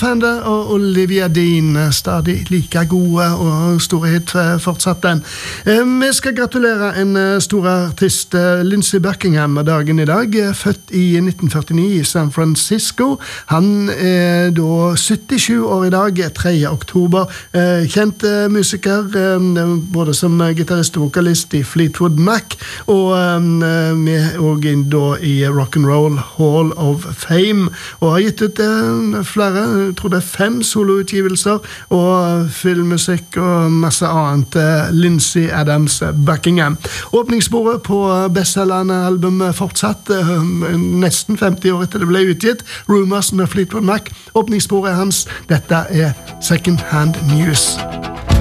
Panda og Olivia Dean, stadig like gode og store hit fortsatt den. Vi skal gratulere en stor artist, Lindsey Buckingham, med dagen I dag, født I 1949 I San Francisco. Han da 77 år I dag, 3. oktober. Kjent musiker, både som gitarist og vokalist I Fleetwood Mac, og med og da I Rock'n'Roll Hall of Fame, og har gitt ut flere, jeg tror det 5 soloutgivelser og filmmusikk og masse annet. Lindsey Adams Buckingham. Åpningssporet på bestselgende album fortsatt nesten 50 år etter det ble utgitt. Rumors med Fleetwood Mac. Åpningssporet hans, dette Second Hand News.